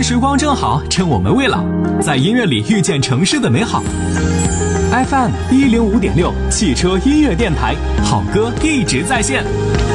时光正好，趁我们未老，在音乐里遇见城市的美好。FM 105.6汽车音乐电台，好歌一直在线。